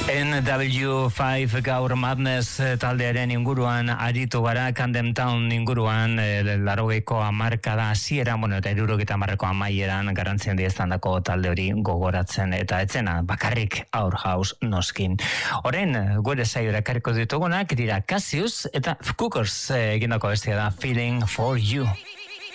NW5 gaur Madness taldearen inguruan aritu gara, Camden Town inguruan, larogeiko hamarkada hasiera, eta 70ko amaieran garrantzien dieztandako talde hori gogoratzen, eta etzena bakarrik Our House noskin. Orain, gure saiora ekarriko ditugunak dira Cassius eta Cookers egindako bestia da Feeling for You.